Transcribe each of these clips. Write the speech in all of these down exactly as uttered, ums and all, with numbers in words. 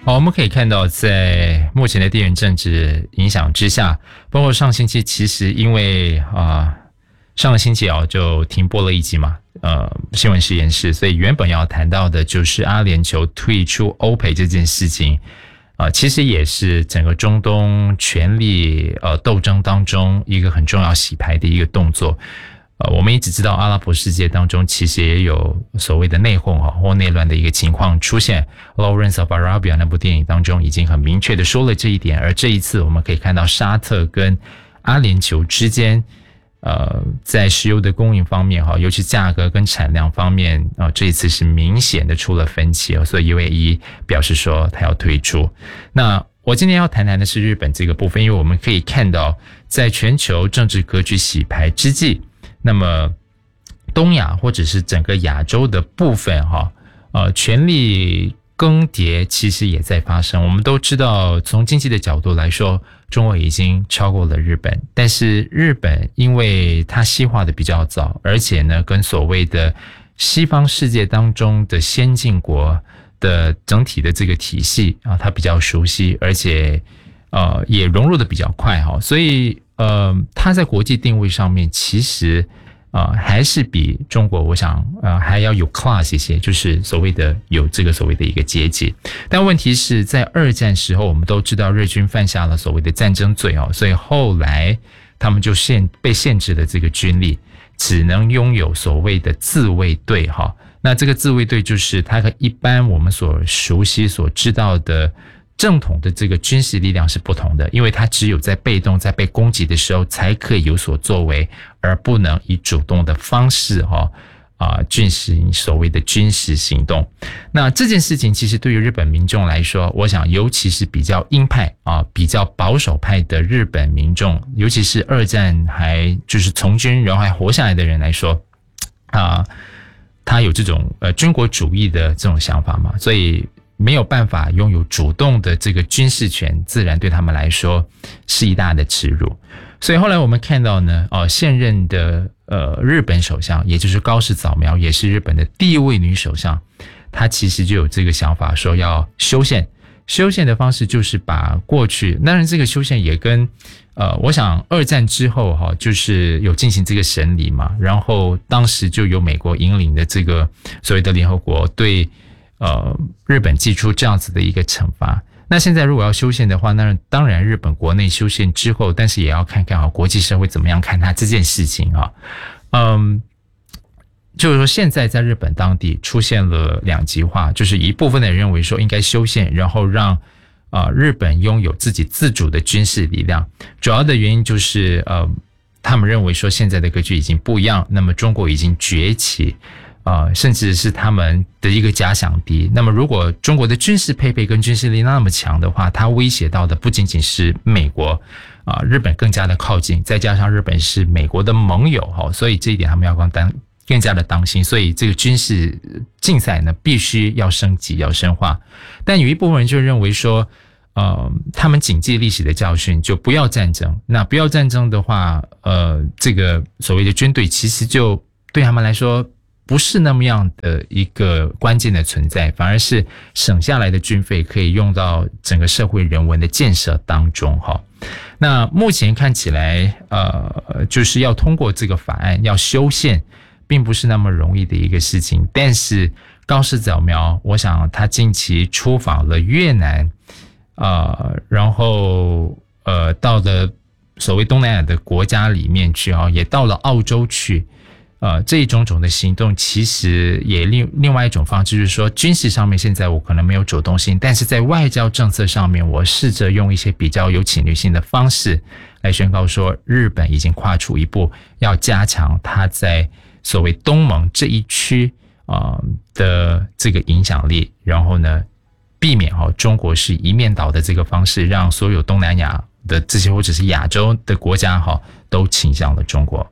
好，我们可以看到，在目前的地缘政治影响之下，包括上星期，其实因为啊、呃，上个星期啊就停播了一集嘛，呃，新闻实验室，所以原本要谈到的就是阿联酋退出欧佩这件事情，啊、呃，其实也是整个中东权力呃斗争当中一个很重要洗牌的一个动作。呃，我们一直知道阿拉伯世界当中其实也有所谓的内讧哈或内乱的一个情况出现。Lawrence of Arabia 那部电影当中已经很明确的说了这一点，而这一次我们可以看到沙特跟阿联酋之间，呃，在石油的供应方面哈，尤其价格跟产量方面啊、呃，这一次是明显的出了分歧哦，所以 U A E 表示说他要退出。那我今天要谈谈的是日本这个部分，因为我们可以看到，在全球政治格局洗牌之际。那么东亚或者是整个亚洲的部分哈，呃，权力更迭其实也在发生。我们都知道，从经济的角度来说，中国已经超过了日本，但是日本因为它西化的比较早，而且呢，跟所谓的西方世界当中的先进国的整体的这个体系啊，它比较熟悉，而且呃也融入的比较快哈，所以。呃，它在国际定位上面其实呃还是比中国我想呃还要有 class 一些，就是所谓的有这个所谓的一个阶级。但问题是在二战时候我们都知道日军犯下了所谓的战争罪哦，所以后来他们就限被限制了这个军力，只能拥有所谓的自卫队哈。那这个自卫队就是它和一般我们所熟悉所知道的正统的这个军事力量是不同的，因为它只有在被动在被攻击的时候才可以有所作为，而不能以主动的方式哈啊进行所谓的军事行动。那这件事情其实对于日本民众来说，我想尤其是比较鹰派啊比较保守派的日本民众，尤其是二战还就是从军然后还活下来的人来说啊，他有这种呃军国主义的这种想法嘛，所以没有办法拥有主动的这个军事权，自然对他们来说是一大的耻辱。所以后来我们看到呢，哦，现任的呃日本首相，也就是高市早苗，也是日本的第一位女首相，她其实就有这个想法，说要修宪。修宪的方式就是把过去，当然这个修宪也跟呃，我想二战之后哈，就是有进行这个审理嘛，然后当时就有美国引领的这个所谓的联合国对。呃，日本祭出这样子的一个惩罚。那现在如果要修宪的话，那当然日本国内修宪之后，但是也要看看啊，国际社会怎么样看它这件事情啊。嗯，就是说现在在日本当地出现了两极化，就是一部分的人认为说应该修宪，然后让啊、呃、日本拥有自己自主的军事力量。主要的原因就是呃，他们认为说现在的格局已经不一样，那么中国已经崛起。呃，甚至是他们的一个假想敌。那么如果中国的军事配备跟军事力那么强的话，它威胁到的不仅仅是美国啊、呃，日本更加的靠近，再加上日本是美国的盟友哈，所以这一点他们要更当更加的当心。所以这个军事竞赛呢，必须要升级，要深化。但有一部分人就认为说，呃，他们谨记历史的教训，就不要战争。那不要战争的话，呃，这个所谓的军队其实就对他们来说。不是那么样的一个关键的存在，反而是省下来的军费可以用到整个社会人文的建设当中哈。那目前看起来，呃，就是要通过这个法案要修宪，并不是那么容易的一个事情。但是高市早苗，我想他近期出访了越南，呃，然后呃到了所谓东南亚的国家里面去啊，也到了澳洲去。呃，这一种种的行动，其实也另另外一种方式，就是说，军事上面现在我可能没有主动性，但是在外交政策上面，我试着用一些比较有侵略性的方式来宣告说，日本已经跨出一步，要加强它在所谓东盟这一区啊、呃、的这个影响力，然后呢，避免哈、哦、中国是一面倒的这个方式，让所有东南亚的这些或者是亚洲的国家哈、哦、都倾向了中国。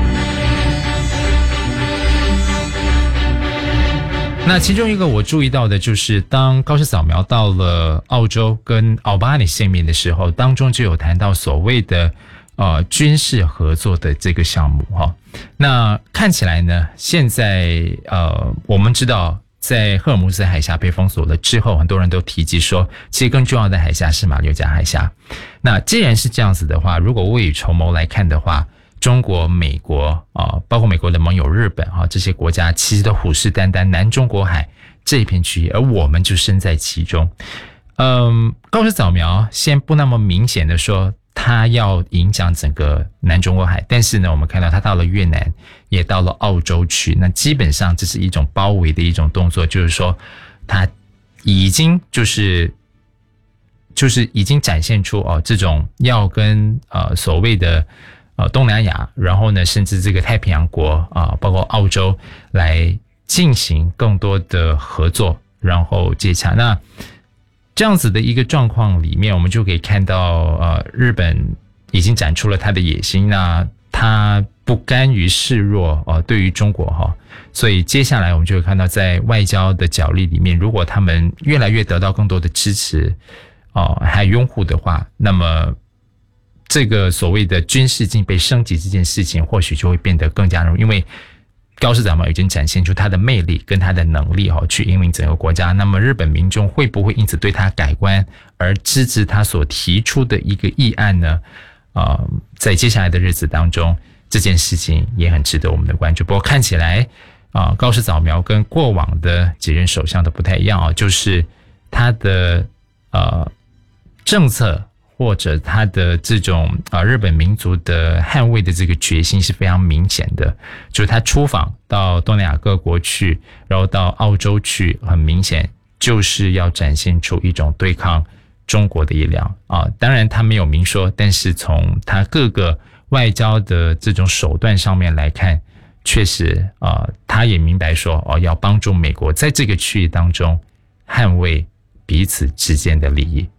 那其中一个我注意到的就是，当高市早苗到了澳洲跟奥巴马见面的时候，当中就有谈到所谓的呃军事合作的这个项目哈。那看起来呢，现在呃我们知道在赫尔墨斯海峡被封锁了之后，很多人都提及说，其实更重要的海峡是马六甲海峡。那既然是这样子的话，如果未雨绸缪来看的话，中国、美国啊，包括美国的盟友日本啊，这些国家其实都虎视眈眈南中国海这一片区域，而我们就身在其中。嗯，高市早苗先不那么明显的说它要影响整个南中国海，但是呢，我们看到它到了越南，也到了澳洲去，那基本上这是一种包围的一种动作，就是说它已经就是就是已经展现出哦这种要跟呃所谓的呃东南亚，然后呢甚至这个太平洋国啊、呃，包括澳洲来进行更多的合作，然后接洽。那这样子的一个状况里面，我们就可以看到，呃，日本已经展出了他的野心，那他不甘于示弱，呃，对于中国哈，所以接下来我们就会看到，在外交的角力里面，如果他们越来越得到更多的支持，哦、呃，还拥护的话，那么这个所谓的军事境被升级这件事情，或许就会变得更加容易，因为高市早苗已经展现出他的魅力跟他的能力去引领整个国家，那么日本民众会不会因此对他改观而支持他所提出的一个议案呢？呃，在接下来的日子当中，这件事情也很值得我们的关注。不过看起来啊、呃，高市早苗跟过往的几任首相都不太一样啊，就是他的呃政策或者他的这种啊、呃、日本民族的捍卫的这个决心是非常明显的，就是他出访到东南亚各国去，然后到澳洲去，很明显就是要展现出一种对抗中国的力量啊。当然他没有明说，但是从他各个外交的这种手段上面来看，确实啊、呃，他也明白说哦，要帮助美国在这个区域当中捍卫彼此之间的利益。